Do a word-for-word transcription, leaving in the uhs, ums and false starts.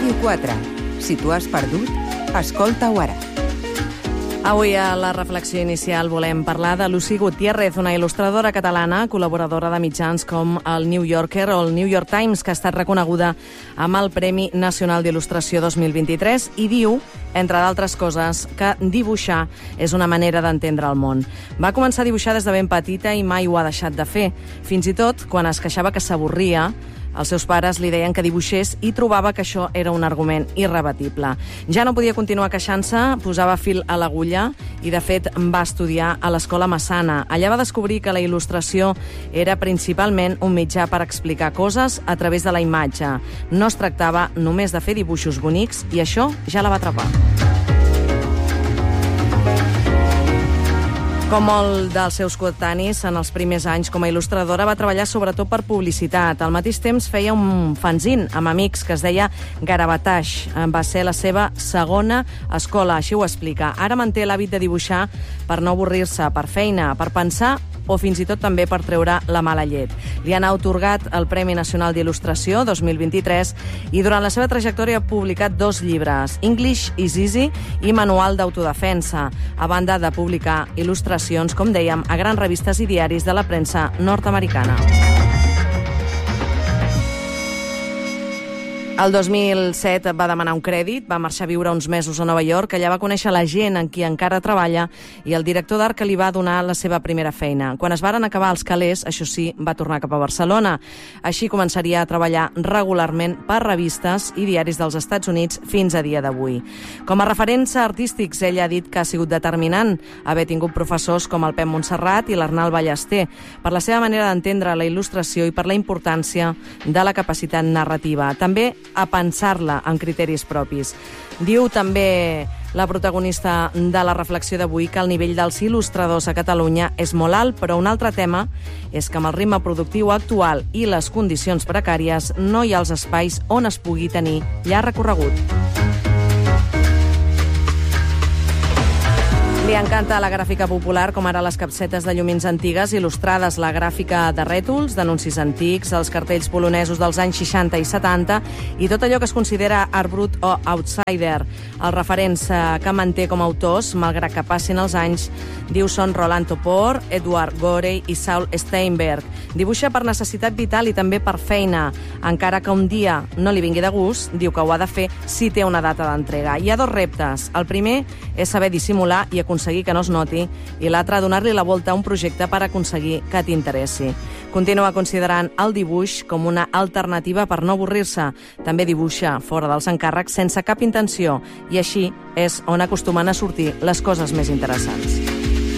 Ràdio quatre. Si tu has perdut, escolta-ho ara. Avui a la reflexió inicial volem parlar de Lucy Gutiérrez, una il·lustradora catalana, col·laboradora de mitjans com el New Yorker o el New York Times, que ha estat reconeguda amb el Premi Nacional d'Il·lustració dos mil vint-i-tres i diu, entre d'altres coses, que dibuixar és una manera d'entendre el món. Va començar a dibuixar des de ben petita i mai ho ha deixat de fer. Fins i tot, quan es queixava que s'avorria, els seus pares li deien que dibuixés i trobava que això era un argument irrebatible. Ja no podia continuar queixant-se, posava fil a l'agulla i, de fet, va estudiar a l'Escola Massana. Allà va descobrir que la il·lustració era principalment un mitjà per explicar coses a través de la imatge. No es tractava només de fer dibuixos bonics i això ja la va atrapar. Com molt dels seus coetanis, en els primers anys com a il·lustradora va treballar sobretot per publicitat. Al mateix temps feia un fanzine amb amics que es deia Garabataix. Va ser la seva segona escola, així ho explica. Ara manté l'hàbit de dibuixar per no avorrir-se, per feina, per pensar o fins i tot també per treure la mala llet. Li han atorgat el Premi Nacional d'Il·lustració dos mil vint-i-tres i durant la seva trajectòria ha publicat dos llibres, English is Easy i Manual d'autodefensa, a banda de publicar il·lustracions, com dèiem, a grans revistes i diaris de la premsa nord-americana. El dos mil set va demanar un crèdit, va marxar a viure uns mesos a Nova York, allà va conèixer la gent en qui encara treballa i el director d'art que li va donar la seva primera feina. Quan es varen acabar els calés, això sí, va tornar cap a Barcelona. Així començaria a treballar regularment per revistes i diaris dels Estats Units fins a dia d'avui. Com a referents artístics, ella ha dit que ha sigut determinant haver tingut professors com el Pep Montserrat i l'Arnald Ballester per la seva manera d'entendre la il·lustració i per la importància de la capacitat narrativa. També a pensar-la amb criteris propis. Diu també la protagonista de la reflexió d'avui que el nivell dels il·lustradors a Catalunya és molt alt, però un altre tema és que amb el ritme productiu actual i les condicions precàries no hi ha els espais on es pugui tenir llarg recorregut. Li encanta la gràfica popular, com ara les capsetes de llumins antigues il·lustrades, la gràfica de rètols, d'anuncis antics, els cartells polonesos dels anys seixanta i setanta i tot allò que es considera art brut o outsider. Els referents que manté com a autors, malgrat que passin els anys, diu són Roland Topor, Edward Gorey i Saul Steinberg. Dibuixa per necessitat vital i també per feina. Encara que un dia no li vingui de gust, diu que ho ha de fer si té una data d'entrega. Hi ha dos reptes. El primer és saber dissimular i aconseguir que no es noti, i l'altre, donar-li la volta a un projecte per aconseguir que t'interessi. Continua considerant el dibuix com una alternativa per no avorrir-se. També dibuixa fora dels encàrrecs sense cap intenció, i així és on acostumen a sortir les coses més interessants.